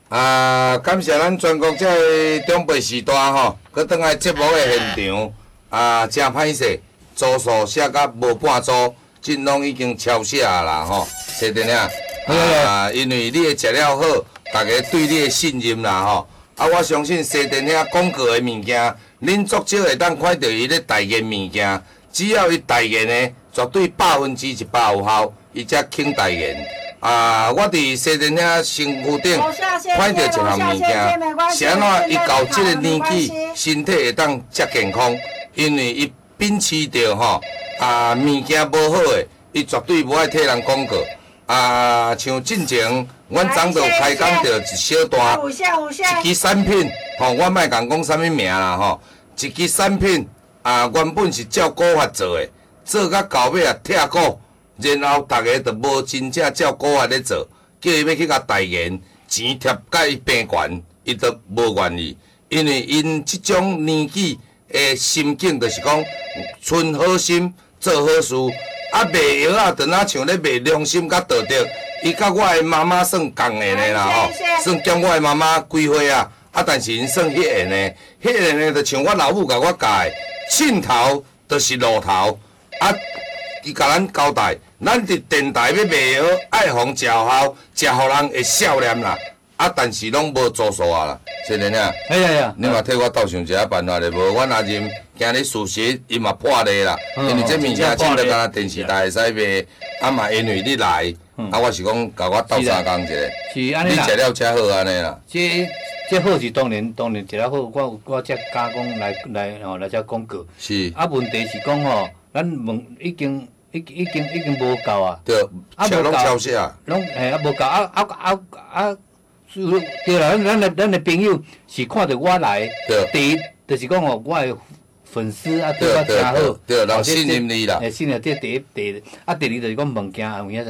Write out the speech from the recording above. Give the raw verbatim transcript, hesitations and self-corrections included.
啊，感谢咱全国这个中北时代吼，佮倒来节目的现场啊，真歹势，组数写甲无半组，真拢已经抄写啦吼，谢电影啊，因为你的食了好，大家对你的信任啦吼，啊，我相信西电影广告的物件，恁足少会当看到伊咧代言物件，只要伊代言的，绝对百分之一百有效，伊才肯代言。啊！我伫西电影身躯顶看到一项物件，是安怎伊到即个年纪，身体会当遮健康？因为伊秉持着吼啊物件无好诶，伊绝对无爱替人广告。啊，像进前，阮昨就开讲着一小段，一支产品，吼，我莫共讲啥物名啦吼，一支产品啊，原本是照古法做诶，做甲到尾啊拆股。然后大家就无真正照古法咧做，叫伊要去甲代言，钱贴甲伊平悬，伊都无愿意，因为因即种年纪的心境就是讲，存好心做好事，啊卖药啊，就若像咧卖良心甲道德，伊甲我的妈妈算共缘的啦吼，算兼我的妈妈几岁啊，啊但是因算迄缘的，迄缘的就像我老母甲我教的，凊头就是路头，啊。伊甲咱交代，咱伫电台要卖药，爱互食效，食互人会笑脸啦。啊，但是拢无做数啊啦，青年啊。 哎呀呀！ 你嘛替我斗想一下办法咧，无阮阿任今日事实伊嘛破例啦，因为这物件真得敢若电视台会使卖，啊嘛因为你来，啊我是讲甲我斗相共一下。 是安尼啦。 你食了才好安尼啦。 这这好是当然当然食了好，我我才加工来来吼来遮广告。 是。 啊，问题是讲吼。咱问已经已已经已经无够啊！ 对，啊无拢超写啊！ 拢嘿啊无够啊啊啊啊！对啦，咱咱的咱的朋友是看到我来，第一就是讲哦，我的粉丝啊对我真好， 对，人信任你啦。 诶，信任这第一第一，啊第二就是讲物件有影。